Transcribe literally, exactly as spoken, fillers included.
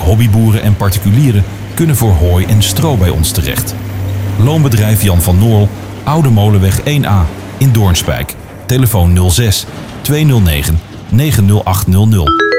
hobbyboeren en particulieren kunnen voor hooi en stro bij ons terecht. Loonbedrijf Jan van Noorl, Oude Molenweg één A in Doornspijk. Telefoon nul zes, tweehonderdnegen, negentig acht nul nul.